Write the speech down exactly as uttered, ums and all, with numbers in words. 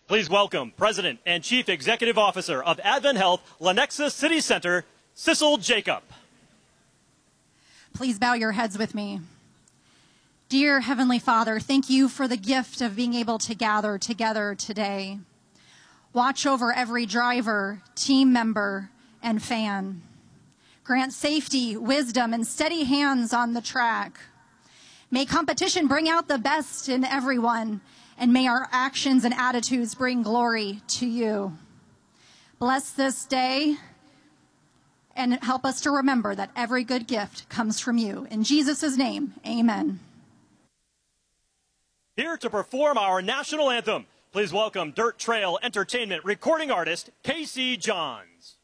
Please welcome President and Chief Executive Officer of Advent Health, Lenexa City Center, Sissel Jacob. Please bow your heads with me. Dear Heavenly Father, thank you for the gift of being able to gather together today. Watch over every driver, team member, and fan. Grant safety, wisdom, and steady hands on the track. May competition bring out the best in everyone, and may our actions and attitudes bring glory to you. Bless this day and help us to remember that every good gift comes from you. In Jesus' name, amen. Here to perform our national anthem, please welcome Dirt Trail Entertainment recording artist Casey Johns.